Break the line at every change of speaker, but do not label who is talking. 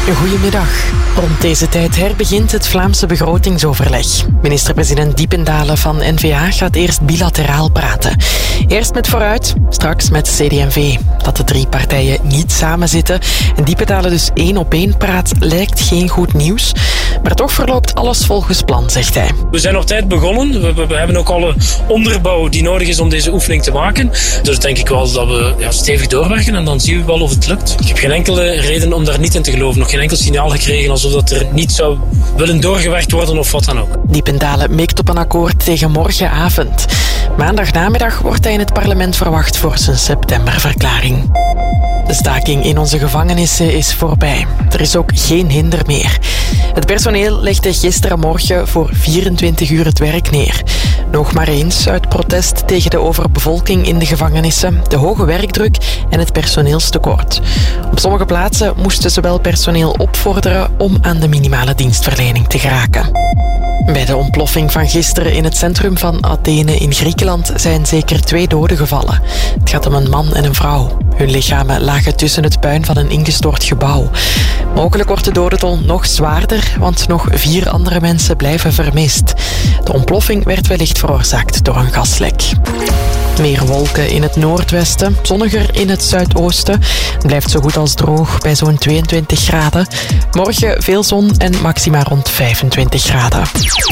Goedemiddag. Rond deze tijd herbegint het Vlaamse begrotingsoverleg. Minister-president Diependalen van N-VA gaat eerst bilateraal praten. Eerst met Vooruit, straks met CD&V. Dat de drie partijen niet samenzitten en Diependalen dus 1-op-1 praat, lijkt geen goed nieuws. Maar toch verloopt alles volgens plan, zegt hij.
We zijn op tijd begonnen. We hebben ook alle onderbouw die nodig is om deze oefening te maken. Dus denk ik wel dat we stevig doorwerken en dan zien we wel of het lukt. Ik heb geen enkele reden om daar niet in te geloven. Nog geen enkel signaal gekregen alsof dat er niet zou willen doorgewerkt worden of wat dan ook.
Diependalen mikt op een akkoord tegen morgenavond. Maandagnamiddag wordt hij in het parlement verwacht voor zijn septemberverklaring. De staking in onze gevangenissen is voorbij. Er is ook geen hinder meer. Het personeel legde gisterenmorgen voor 24 uur het werk neer. Nog maar eens uit protest tegen de overbevolking in de gevangenissen, de hoge werkdruk en het personeelstekort. Op sommige plaatsen moesten ze wel personeel opvorderen om aan de minimale dienstverlening te geraken. Bij de ontploffing van gisteren in het centrum van Athene in Griekenland zijn zeker 2 doden gevallen. Het gaat om een man en een vrouw. Hun lichamen lagen tussen het puin van een ingestort gebouw. Mogelijk wordt de dodentol nog zwaarder, want nog 4 andere mensen blijven vermist. De ontploffing werd wellicht veroorzaakt door een gaslek. Meer wolken in het noordwesten, zonniger in het zuidoosten. Het blijft zo goed als droog bij zo'n 22 graden. Morgen veel zon en maxima rond 25 graden.